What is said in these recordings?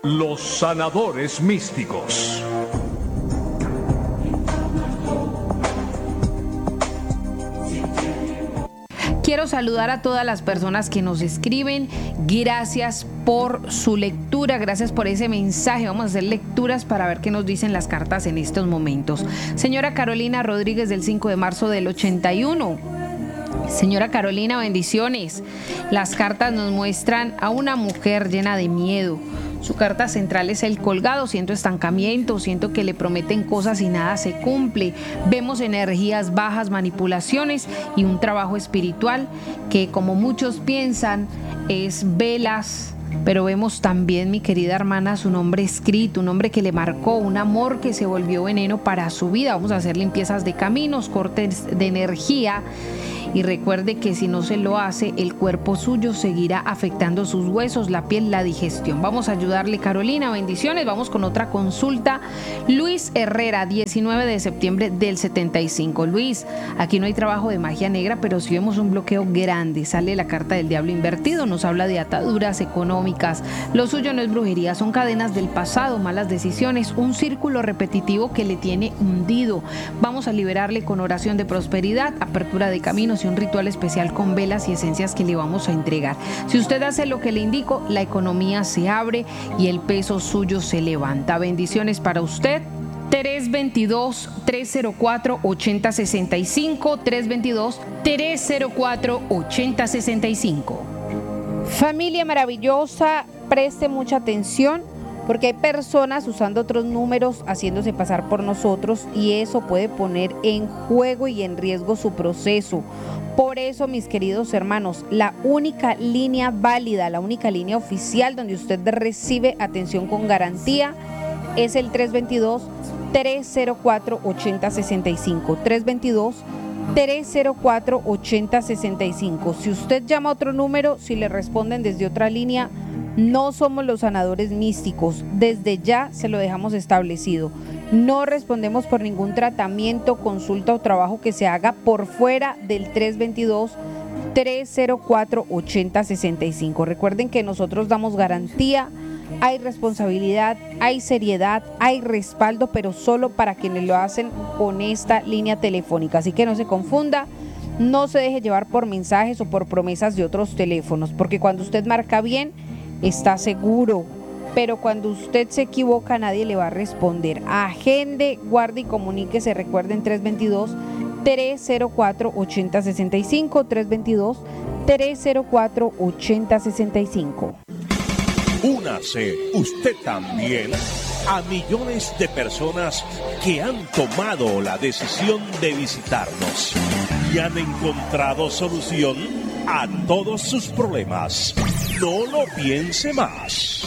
los sanadores místicos. Quiero saludar a todas las personas que nos escriben. Gracias por su lectura, gracias por ese mensaje. Vamos a hacer lecturas para ver qué nos dicen las cartas en estos momentos. Señora Carolina Rodríguez, del 5 de marzo del 81. Señora Carolina, bendiciones. Las cartas nos muestran a una mujer llena de miedo. Su carta central es el colgado. Siento estancamiento, siento que le prometen cosas y nada se cumple. Vemos energías bajas, manipulaciones y un trabajo espiritual que, como muchos piensan, es velas. Pero vemos también, mi querida hermana, su nombre escrito, un nombre que le marcó, un amor que se volvió veneno para su vida. Vamos a hacer limpiezas de caminos, cortes de energía. Y recuerde que si no se lo hace, el cuerpo suyo seguirá afectando sus huesos, la piel, la digestión. Vamos a ayudarle, Carolina, bendiciones. Vamos con otra consulta. Luis Herrera, 19 de septiembre del 75. Luis, aquí no hay trabajo de magia negra, pero sí vemos un bloqueo grande. Sale la carta del diablo invertido, nos habla de ataduras económicas. Lo suyo no es brujería, son cadenas del pasado, malas decisiones, un círculo repetitivo que le tiene hundido. Vamos a liberarle con oración de prosperidad, apertura de caminos y un ritual especial con velas y esencias que le vamos a entregar. Si usted hace lo que le indico, la economía se abre y el peso suyo se levanta. Bendiciones para usted. 322-304-8065, 322-304-8065. Familia maravillosa, preste mucha atención porque hay personas usando otros números, haciéndose pasar por nosotros, y eso puede poner en juego y en riesgo su proceso. Por eso, mis queridos hermanos, la única línea válida, la única línea oficial donde usted recibe atención con garantía es el 322-304-8065. 322-304-8065. Si usted llama a otro número, si le responden desde otra línea, no somos los sanadores místicos. Desde ya se lo dejamos establecido. No respondemos por ningún tratamiento, consulta o trabajo que se haga por fuera del 322-304-8065. Recuerden que nosotros damos garantía, hay responsabilidad, hay seriedad, hay respaldo, pero solo para quienes lo hacen con esta línea telefónica. Así que no se confunda, no se deje llevar por mensajes o por promesas de otros teléfonos, porque cuando usted marca bien, está seguro, pero cuando usted se equivoca nadie le va a responder. Agende, guarde y comuníquese. Recuerden 322-304-8065, 322-304-8065. Únase usted también a millones de personas que han tomado la decisión de visitarnos y han encontrado solución a todos sus problemas. No lo piense más.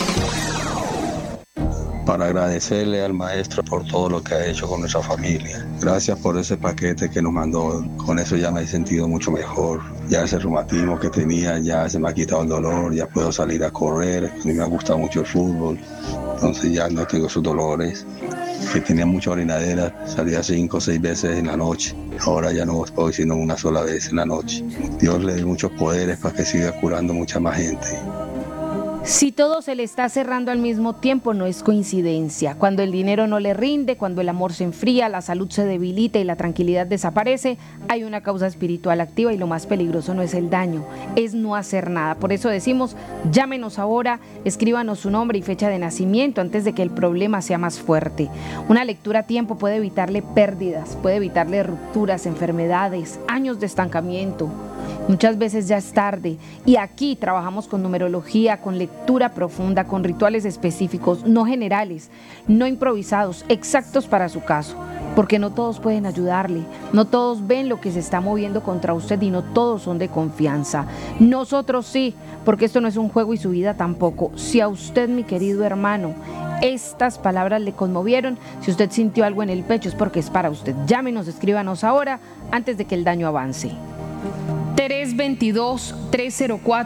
Para agradecerle al maestro por todo lo que ha hecho con nuestra familia. Gracias por ese paquete que nos mandó. Con eso ya me he sentido mucho mejor. Ya ese reumatismo que tenía ya se me ha quitado el dolor. Ya puedo salir a correr. A mí me ha gustado mucho el fútbol. Entonces ya no tengo esos dolores. Que tenía mucha orinadera. Salía 5 o 6 veces en la noche. Ahora ya no puedo ir sino una sola vez en la noche. Dios le dé muchos poderes para que siga curando mucha más gente. Si todo se le está cerrando al mismo tiempo, no es coincidencia. Cuando el dinero no le rinde, cuando el amor se enfría, la salud se debilita y la tranquilidad desaparece, hay una causa espiritual activa, y lo más peligroso no es el daño, es no hacer nada. Por eso decimos, llámenos ahora, escríbanos su nombre y fecha de nacimiento antes de que el problema sea más fuerte. Una lectura a tiempo puede evitarle pérdidas, puede evitarle rupturas, enfermedades, años de estancamiento. Muchas veces ya es tarde, y aquí trabajamos con numerología, con lectura profunda, con rituales específicos, no generales, no improvisados, exactos para su caso, porque no todos pueden ayudarle, no todos ven lo que se está moviendo contra usted y no todos son de confianza. Nosotros sí, porque esto no es un juego y su vida tampoco. Si a usted, mi querido hermano, estas palabras le conmovieron, si usted sintió algo en el pecho, es porque es para usted. Llámenos, escríbanos ahora antes de que el daño avance.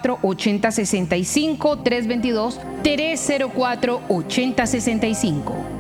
322-304-8065, 322-304-8065.